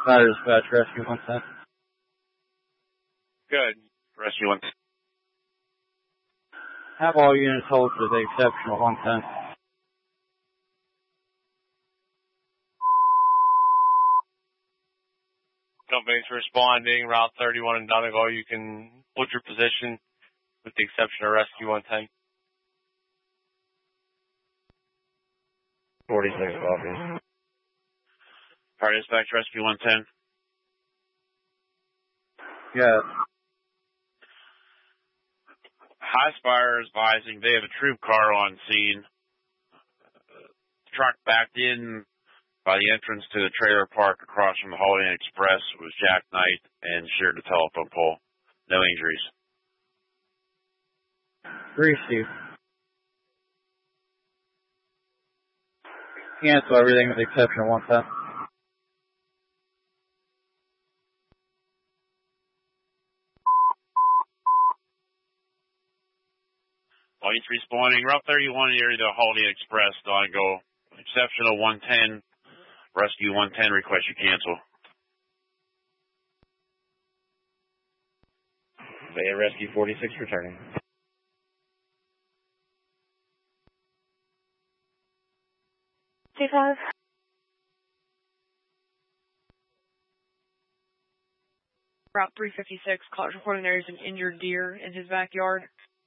Fire Dispatch, Rescue 110. Good. Rescue 110. Have all units hold with the exception of 110. Company's responding, Route 31 in Donegal. You can hold your position with the exception of Rescue 110. 46 copies. Fire Dispatch, Rescue 110. Yes. Highspire is advising they have a troop car on scene. Truck backed in by the entrance to the trailer park across from the Holiday Inn Express was jackknifed and sheared the telephone pole. No injuries. Received. Cancel everything with the exception of 110. All units responding, Route 31 area to Holiday Inn Express, Donegal. Exception of 110. Rescue 110, request you cancel. Bay Rescue 46 returning. T5. Route 356, caught reporting there is an injured deer in his backyard.